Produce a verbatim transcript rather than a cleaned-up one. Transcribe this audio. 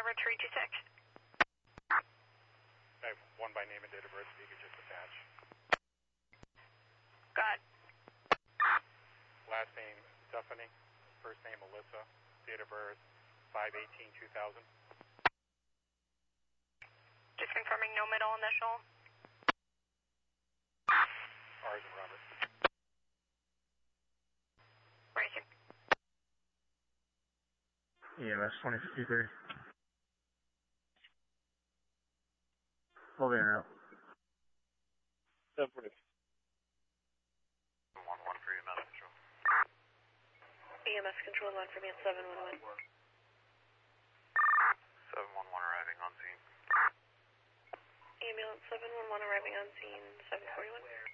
November three two six. I have one by name and date of birth, so you could just attach. Got it. Last name, Stephanie. First name, Melissa. Date of birth, five eighteen two thousand. Just confirming no middle initial. R's and Robert. Racing. E M S twenty fifty-three. Hold in now. seven forty. one one for E M S control. E M S control line for me at seven one one. seven one one arriving on scene. Ambulance seven one one arriving on scene, seven forty-one.